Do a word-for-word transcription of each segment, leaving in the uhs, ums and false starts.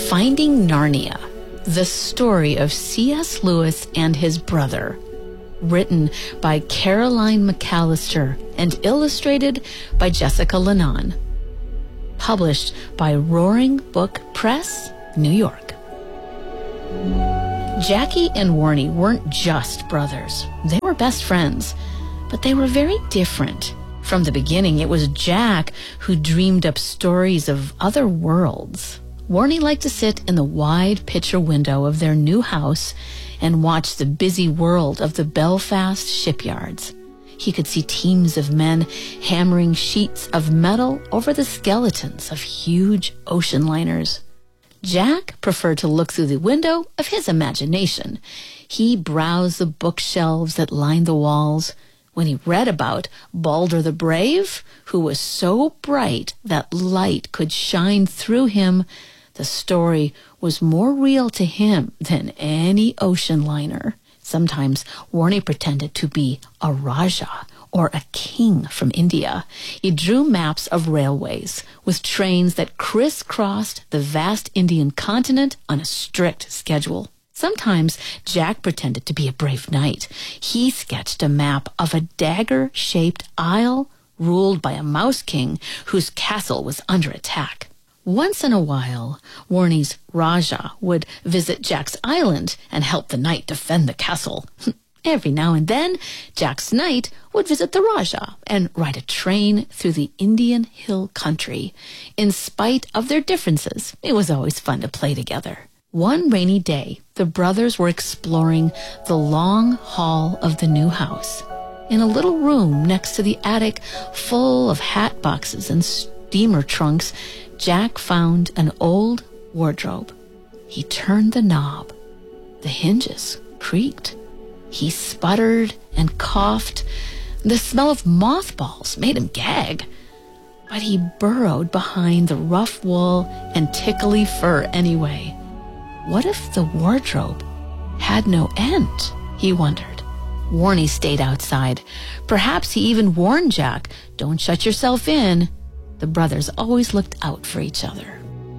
Finding Narnia, the story of C S Lewis and his brother, written by Caroline McAllister and illustrated by Jessica Lennon. Published by Roaring Book Press, New York. Jackie and Warnie weren't just brothers. They were best friends, but they were very different. From the beginning, it was Jack who dreamed up stories of other worlds. Warnie liked to sit in the wide picture window of their new house and watch the busy world of the Belfast shipyards. He could see teams of men hammering sheets of metal over the skeletons of huge ocean liners. Jack preferred to look through the window of his imagination. He browsed the bookshelves that lined the walls. When he read about Balder the Brave, who was so bright that light could shine through him, the story was more real to him than any ocean liner. Sometimes Warnie pretended to be a Raja or a king from India. He drew maps of railways with trains that crisscrossed the vast Indian continent on a strict schedule. Sometimes Jack pretended to be a brave knight. He sketched a map of a dagger-shaped isle ruled by a mouse king whose castle was under attack. Once in a while, Warnie's Raja would visit Jack's island and help the knight defend the castle. Every now and then, Jack's knight would visit the Raja and ride a train through the Indian hill country. In spite of their differences, it was always fun to play together. One rainy day, the brothers were exploring the long hall of the new house. In a little room next to the attic full of hat boxes and steamer trunks, Jack found an old wardrobe. He turned the knob. The hinges creaked. He sputtered and coughed. The smell of mothballs made him gag. But he burrowed behind the rough wool and tickly fur anyway. What if the wardrobe had no end? He wondered. Warnie stayed outside. Perhaps he even warned Jack, "Don't shut yourself in." The brothers always looked out for each other.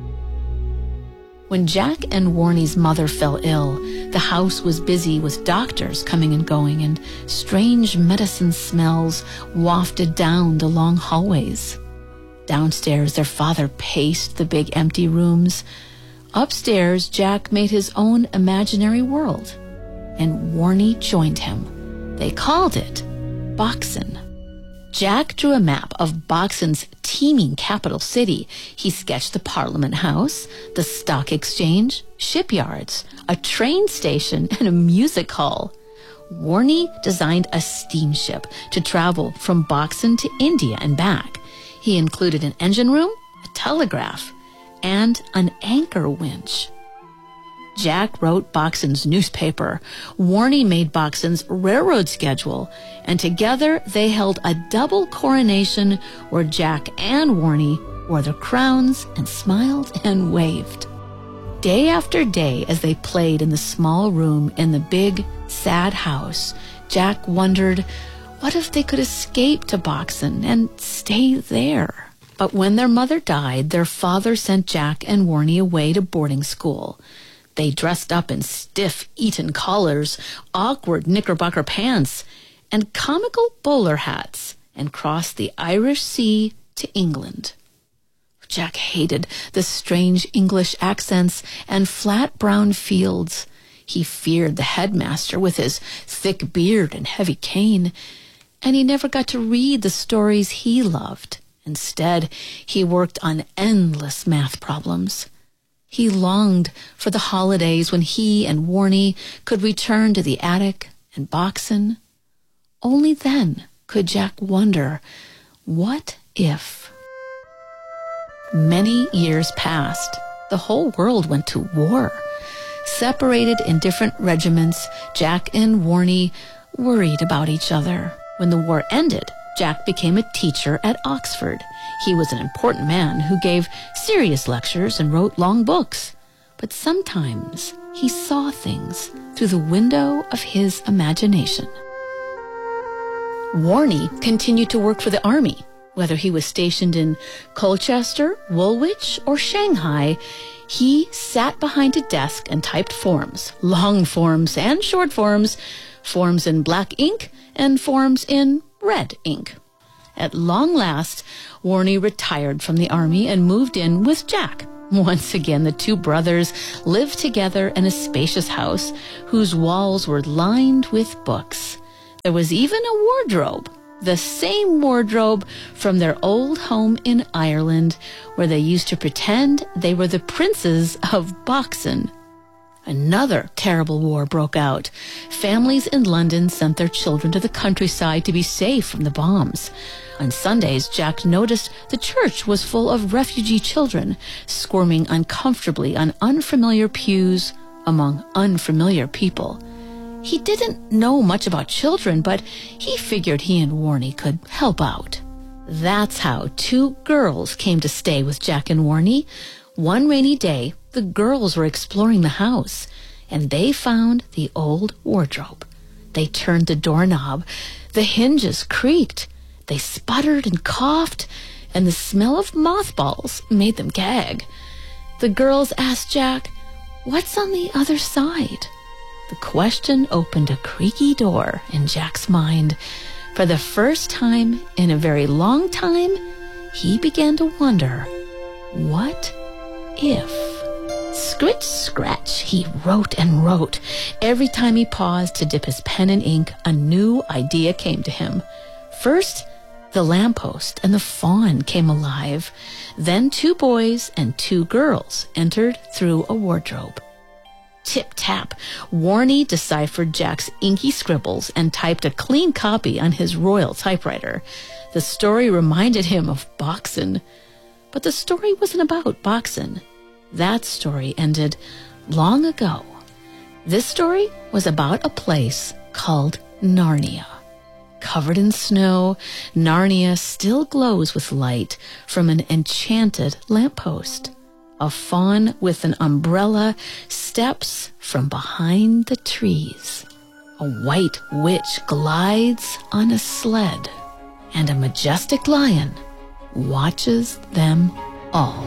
When Jack and Warnie's mother fell ill, the house was busy with doctors coming and going, and strange medicine smells wafted down the long hallways. Downstairs, their father paced the big empty rooms. Upstairs, Jack made his own imaginary world, and Warnie joined him. They called it Boxen. Jack drew a map of Boxen's teeming capital city. He sketched the Parliament House, the stock exchange, shipyards, a train station, and a music hall. Warnie designed a steamship to travel from Boxen to India and back. He included an engine room, a telegraph, and an anchor winch. Jack wrote Boxen's newspaper. Warnie made Boxen's railroad schedule, and together they held a double coronation where Jack and Warnie wore their crowns and smiled and waved. Day after day, as they played in the small room in the big, sad house, Jack wondered, what if they could escape to Boxen and stay there? But when their mother died, their father sent Jack and Warnie away to boarding school. They dressed up in stiff Eton collars, awkward knickerbocker pants, and comical bowler hats, and crossed the Irish Sea to England. Jack hated the strange English accents and flat brown fields. He feared the headmaster with his thick beard and heavy cane, and he never got to read the stories he loved. Instead, he worked on endless math problems. He longed for the holidays when he and Warnie could return to the attic and Boxen. Only then could Jack wonder, what if? Many years passed. The whole world went to war. Separated in different regiments, Jack and Warnie worried about each other. When the war ended, Jack became a teacher at Oxford. He was an important man who gave serious lectures and wrote long books. But sometimes he saw things through the window of his imagination. Warnie continued to work for the army. Whether he was stationed in Colchester, Woolwich, or Shanghai, he sat behind a desk and typed forms, long forms and short forms, forms in black ink and forms in red ink. At long last, Warnie retired from the army and moved in with Jack. Once again, the two brothers lived together in a spacious house whose walls were lined with books. There was even a wardrobe, the same wardrobe from their old home in Ireland, where they used to pretend they were the princes of Boxen. Another terrible war broke out. Families in London sent their children to the countryside to be safe from the bombs. On Sundays, Jack noticed the church was full of refugee children, squirming uncomfortably on unfamiliar pews among unfamiliar people. He didn't know much about children, but he figured he and Warnie could help out. That's how two girls came to stay with Jack and Warnie. One rainy day, the girls were exploring the house, and they found the old wardrobe. They turned the doorknob. The hinges creaked. They sputtered and coughed, and the smell of mothballs made them gag. The girls asked Jack, "What's on the other side?" The question opened a creaky door in Jack's mind. For the first time in a very long time, he began to wonder, what if? Scritch, scratch, he wrote and wrote. Every time he paused to dip his pen in ink, a new idea came to him. First, the lamppost and the fawn came alive. Then two boys and two girls entered through a wardrobe. Tip-tap, Warnie deciphered Jack's inky scribbles and typed a clean copy on his royal typewriter. The story reminded him of Boxen. But the story wasn't about Boxen. That story ended long ago. This story was about a place called Narnia. Covered in snow, Narnia still glows with light from an enchanted lamppost. A fawn with an umbrella steps from behind the trees. A white witch glides on a sled, and a majestic lion watches them all.